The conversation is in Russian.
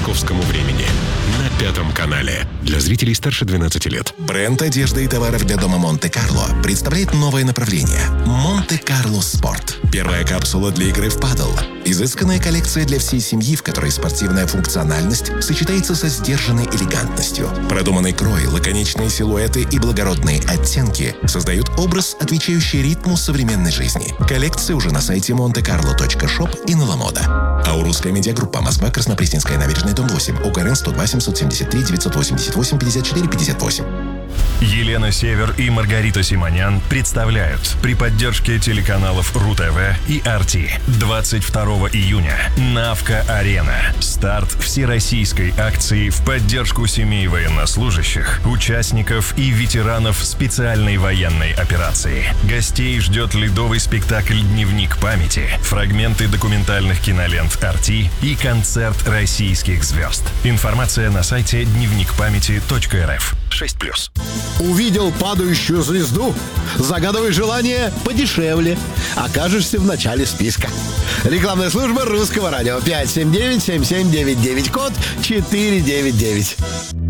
московскому времени на Пятом канале. Для зрителей старше 12 лет. Бренд одежды и товаров для дома Монте-Карло представляет новое направление – Монте-Карло Спорт. Первая капсула для игры в падл. Изысканная коллекция для всей семьи, в которой спортивная функциональность сочетается со сдержанной элегантностью. Продуманный крой, лаконичные силуэты и благородные оттенки создают образ, отвечающий ритму современной жизни. Коллекция уже на сайте montecarlo.shop и на Ламода. Аурусская медиагруппа. Москва, Краснопресненская набережная, дом 8. УКРН 102 773 988 54 58. Елена Север и Маргарита Симонян представляют при поддержке телеканалов РУ-ТВ и Арти 22 июня Навка-Арена. Старт всероссийской акции в поддержку семей военнослужащих, участников и ветеранов специальной военной операции. Гостей ждет ледовый спектакль «Дневник памяти», фрагменты документальных кинолент Арти и концерт российских звезд. Информация на сайте дневникпамяти.рф. 6+. Увидел падающую звезду? Загадывай желание подешевле. Окажешься в начале списка. Рекламная служба Русского радио. 579-7799, код 499.